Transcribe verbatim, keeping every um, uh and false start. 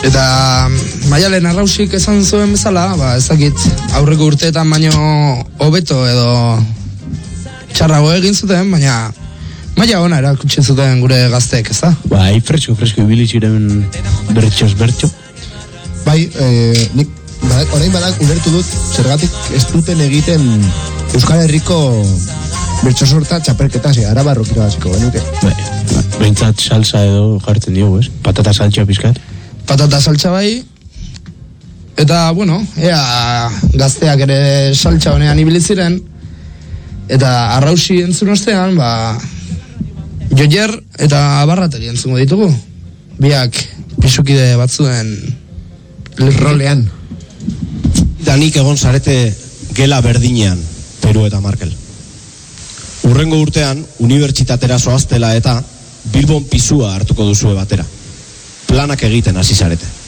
Eta Maialen Arrausik esan zuen bezala, ba, ezakit aurreko urteetan baino hobeto edo txarrago egin zuten, baina maila ona erakutsi zuten gure gazteek, ez da? Bai, fresko, fresko, ibili ziren bertxoz bertxo. Bai, eh, nik badak, orain badak ulertu dut, zergatik ez duten egiten Euskal Herriko bertso sorta txapelketa, ze, Arabarrok irabaziko, benuke. Bai, behintzat salsa edo jartzen diogu, ez? Patata saltxa pizkat. Patata saltxa bai, eta, bueno, ea gazteak ere saltxa honean ibili ziren, eta Arrausi entzun ostean, ba, Joier eta Abarrateri entzungo ditugu. Biak pisukide batzuen rolean. Danik egon zarete gela berdinean, Peru eta Markel. Urrengo urtean, unibertsitatera zoaztela eta Bilbon pisua hartuko duzue batera. Planak egiten hasi zarete.